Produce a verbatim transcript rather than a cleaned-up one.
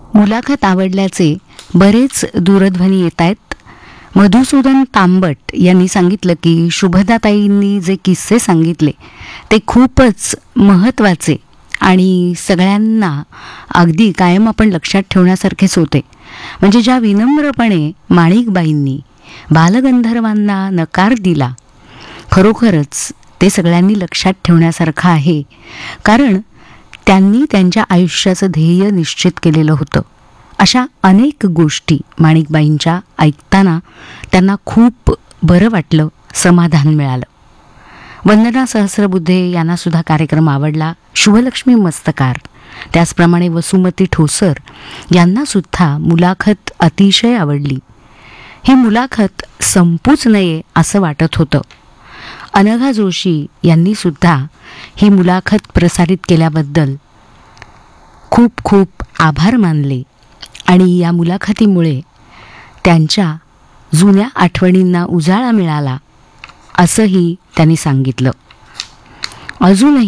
मुलाखत आवडल्याचे बरेच दूरध्वनी येत आहेत. मधुसूदन तांबट यांनी सांगितलं की शुभदाताईंनी जे किस्से सांगितले ते खूपच महत्त्वाचे आणि सगळ्यांना अगदी कायम आपण लक्षात ठेवण्यासारखेच होते. म्हणजे ज्या विनम्रपणे माणिकबाईंनी बालगंधर्वांना नकार दिला, खरोखरच ते सगळ्यांनी लक्षात ठेवण्यासारखं आहे. कारण त्यांनी त्यांच्या आयुष्याचं ध्येय निश्चित केलेलं होतं. अशा अनेक गोष्टी माणिकबाईंच्या ऐकताना त्यांना खूप बरं वाटलं, समाधान मिळालं. वंदना सहस्रबुद्धे यांना सुद्धा कार्यक्रम आवडला. शुभलक्ष्मी मस्तकार, त्याचप्रमाणे वसुमती ठोसर यांना सुद्धा मुलाखत अतिशय आवडली. ही मुलाखत संपूच नये असं वाटत होतं. अनघा जोशी यांनी सुद्धा ही मुलाखत प्रसारित केल्याबद्दल खूप खूप आभार मानले आणि या मुलाखतीमुळे त्यांच्या जुन्या आठवणींना उजाळा मिळाला असंही त्यांनी सांगितलं. अजूनही